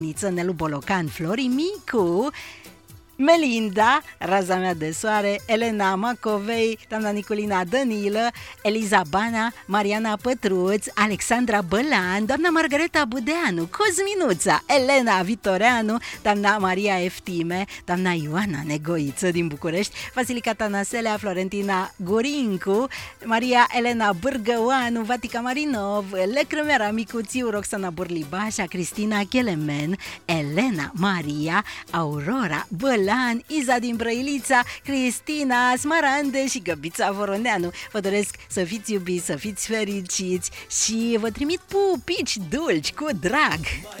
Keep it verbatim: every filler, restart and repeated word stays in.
Niță, Nelu Bolocan, Flori Micu, Melinda, Raza mea de soare, Elena Macovei, doamna Niculina Dănilă, Eliza Bana, Mariana Pătruț, Alexandra Bălan, doamna Margareta Budeanu, Cosminuța, Elena Vitoreanu, doamna Maria Eftime, doamna Ioana Negoiță din București, Vasilica Tanaselea, Florentina Gurincu, Maria Elena Bârgăoanu, Vatica Marinov, Lecrămera Micuțiu, Roxana Burlibașa, Cristina Chelemen, Elena Maria, Aurora Bălan, Iza din Brăilița, Cristina Smarande și Găbița Voroneanu. Vă doresc să fiți iubiți, să fiți fericiți și vă trimit pupici dulci cu drag.